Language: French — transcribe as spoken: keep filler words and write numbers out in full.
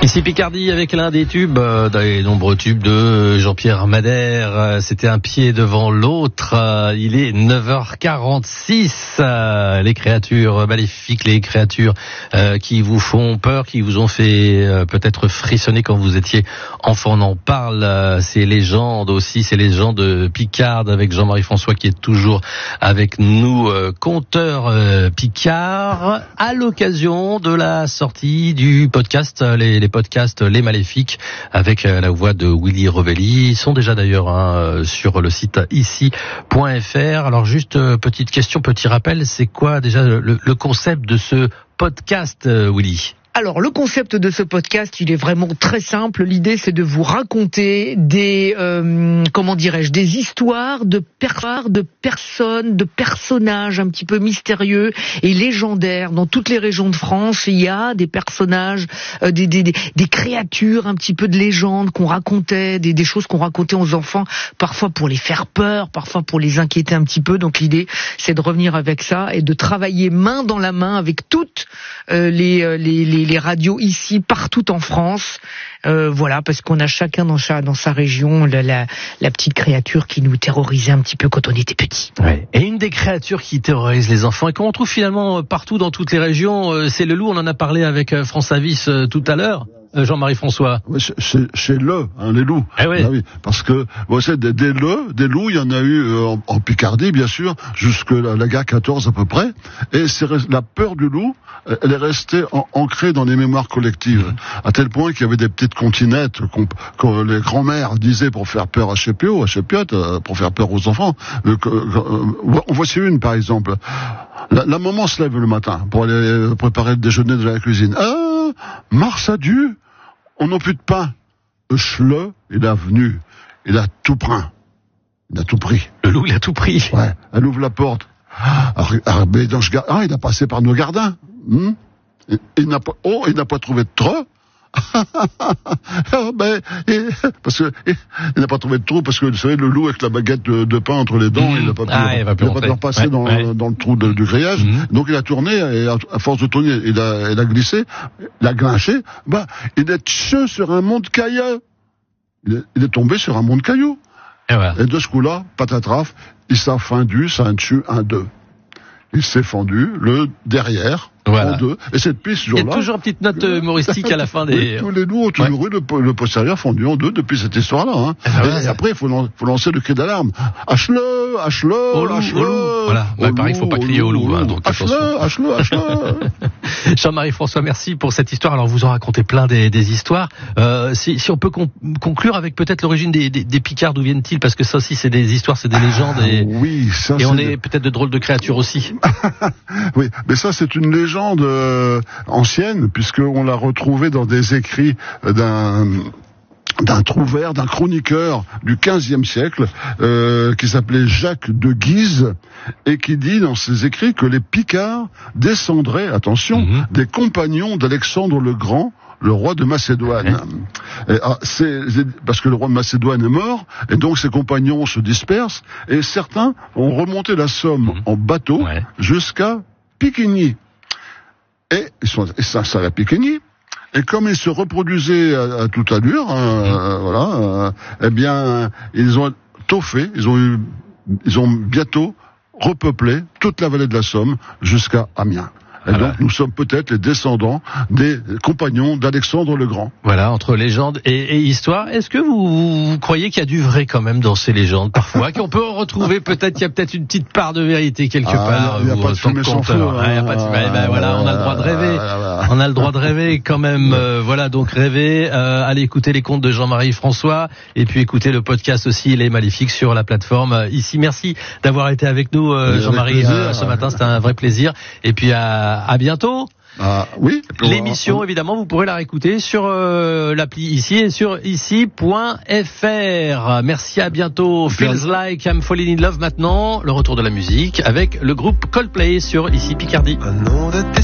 Ici Picardie avec l'un des tubes, euh, des nombreux tubes de Jean-Pierre Madère. Euh, c'était un pied devant l'autre. Euh, il est neuf heures quarante-six. Euh, les créatures maléfiques, les créatures euh, qui vous font peur, qui vous ont fait euh, peut-être frissonner quand vous étiez enfant. On en parle. Euh, ces légendes aussi, ces légendes picardes avec Jean-Marie François qui est toujours avec nous, euh, conteur euh, picard, à l'occasion de la sortie du podcast Les, les podcasts Les Maléfiques avec la voix de Willy Revelli. Ils sont déjà d'ailleurs hein, sur le site ici point f r. Alors juste petite question, petit rappel, c'est quoi déjà le, le concept de ce podcast, Willy ? Alors, le concept de ce podcast, il est vraiment très simple. L'idée, c'est de vous raconter des, euh, comment dirais-je, des histoires de, per- de personnes, de personnages un petit peu mystérieux et légendaires. Dans toutes les régions de France, il y a des personnages, euh, des, des, des, des créatures un petit peu de légende qu'on racontait, des, des choses qu'on racontait aux enfants, parfois pour les faire peur, parfois pour les inquiéter un petit peu. Donc, l'idée, c'est de revenir avec ça et de travailler main dans la main avec toutes euh, les, les, les les radios ici, partout en France, euh, voilà, parce qu'on a chacun dans sa, dans sa région la, la, la petite créature qui nous terrorisait un petit peu quand on était petit. Ouais. Et une des créatures qui terrorise les enfants et qu'on trouve finalement partout dans toutes les régions, c'est le loup. On en a parlé avec France Avis tout à l'heure. Jean-Marie François. Oui, c'est, c'est le, hein, les loups. Eh oui. Ah oui, parce que bon, c'est des, des le, des loups, il y en a eu euh, en, en Picardie, bien sûr, jusque la, la guerre quatorze à peu près. Et c'est la peur du loup, elle est restée en, ancrée dans les mémoires collectives, mmh. à tel point qu'il y avait des petites continettes qu'on, que les grands-mères disaient pour faire peur à Chépio, à Chépiote, pour faire peur aux enfants. Euh, que, euh, voici une, par exemple. La, la maman se lève le matin pour aller préparer le déjeuner de la cuisine. Ah, Marsadieu, on n'a plus de pain. Schle, il est venu. Il a tout pris. Il a tout pris. Le loup, il a tout pris. Ouais. Elle ouvre la porte. Ah, ah, mais dans ce gar... ah il a passé par nos gardins. Hmm il, il n'a pas... Oh, il n'a pas trouvé de trou. ben, et, parce que et, il n'a pas trouvé de trou parce que vous savez le loup avec la baguette de, de pain entre les dents, mmh. il n'a pas pu, ah, il va il a pas pu repasser ouais, dans, ouais. dans le trou de, du grillage. Mmh. Donc il a tourné et à, à force de tourner, il a, il a glissé, il a glinché. Bah, il est che sur un mont de cailloux. Il est, il est tombé sur un mont de cailloux. Et, ouais. et de ce coup-là, patatraf, il s'est fendu, ça a tué un deux. Il s'est fendu le derrière. Voilà. En deux. Et cette piste, il y a toujours une petite note humoristique à la fin des... Oui, tous les loups ont toujours ouais. eu le, le postérieur fondu en deux depuis cette histoire-là. Hein. Ah, et, ouais. et après, il faut, faut lancer le cri d'alarme. Hache-le, hache-le, au loup, hache-le. Au loup. Voilà. Au ouais, pareil, il ne faut pas crier au loup. Hein, donc hache-le, hache-le, hache-le. Jean-Marie François, merci pour cette histoire. Alors, vous en racontez plein des, des histoires. Euh, si, si on peut con- conclure avec peut-être l'origine des, des, des Picards, d'où viennent-ils? Parce que ça aussi, c'est des histoires, c'est des légendes. Et, ah, oui, ça, et c'est on des... est peut-être de drôles de créatures aussi. Oui, mais ça, c'est une légende... Euh... ancienne, puisqu'on l'a retrouvée dans des écrits d'un d'un trouvère, d'un chroniqueur du quinzième siècle, euh, qui s'appelait Jacques de Guise, et qui dit dans ses écrits que les Picards descendraient, attention, mmh. des compagnons d'Alexandre le Grand, le roi de Macédoine. Mmh. Et, ah, c'est, c'est parce que le roi de Macédoine est mort, et donc ses compagnons se dispersent, et certains ont remonté la Somme mmh. en bateau ouais. jusqu'à Picquigny. Et ils sont, et ça, ça à Picquigny. Et comme ils se reproduisaient à, à toute allure, hein, mmh. euh, voilà, euh, eh bien, ils ont tôt fait. Ils ont eu, ils ont bientôt repeuplé toute la vallée de la Somme jusqu'à Amiens. Et voilà. Donc nous sommes peut-être les descendants des compagnons d'Alexandre le Grand. Voilà, entre légende et, et histoire. Est-ce que vous, vous croyez qu'il y a du vrai quand même dans ces légendes parfois, qu'on peut retrouver peut-être, il y a peut-être une petite part de vérité quelque ah, part. Il n'y a, a pas de fumée sans feu. Il n'y a pas de fumée. Ben voilà, on a le droit de rêver. On a le droit de rêver quand même. Euh, voilà, donc rêver. Euh, allez écouter les contes de Jean-Marie François et puis écouter le podcast aussi Les Maléfiques sur la plateforme euh, ici. Merci d'avoir été avec nous, euh, Jean-Marie, euh, ce matin. C'était un vrai plaisir. Et puis à À bientôt. Ah, oui. L'émission, on... évidemment, vous pourrez la réécouter sur euh, l'appli ici et sur ici point f r. Merci, à bientôt. Bien. Feels Like I'm Falling in Love maintenant. Le retour de la musique avec le groupe Coldplay sur ici Picardie.